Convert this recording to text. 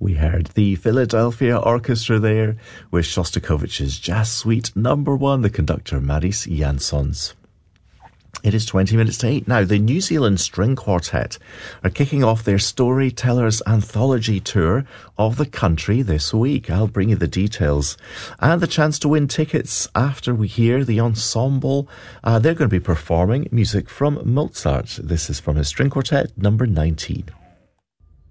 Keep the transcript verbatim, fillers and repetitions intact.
We heard the Philadelphia Orchestra there with Shostakovich's Jazz Suite number one, the conductor Maris Jansons. It is twenty minutes to eight. Now, the New Zealand String Quartet are kicking off their Storytellers Anthology Tour of the country this week. I'll bring you the details and the chance to win tickets after we hear the ensemble. Uh, they're going to be performing music from Mozart. This is from his String Quartet number nineteen.